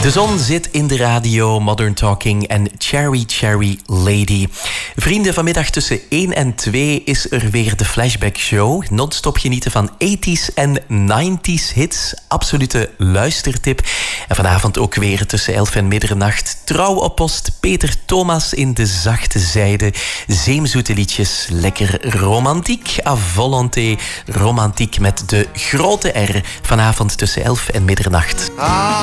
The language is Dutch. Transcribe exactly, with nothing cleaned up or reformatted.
De zon zit in de radio, Modern Talking en Cherry Cherry Lady. Vrienden, vanmiddag tussen één en twee is er weer de Flashback Show. Non-stop genieten van tachtiger en negentiger hits. Absolute luistertip. En vanavond ook weer tussen elf en middernacht. Trouw op post, Peter Thomas in de zachte zijde. Zeemzoete liedjes, lekker romantiek. À volonté, romantiek met de grote R. Vanavond tussen elf en middernacht.